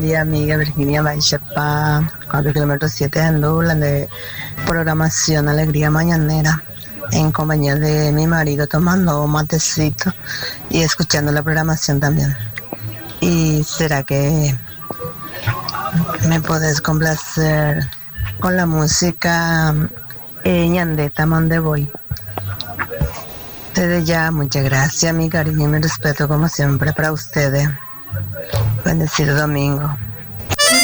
día, amiga Virginia Baixepa, 4 kilómetros 7 en Lula, de programación Alegría Mañanera, en compañía de mi marido tomando un matecito y escuchando la programación también. ¿Y será que me podés complacer con la música Ñandeta Monde Voy? Desde ya, muchas gracias, mi cariño y mi respeto como siempre para ustedes. Bendecido domingo.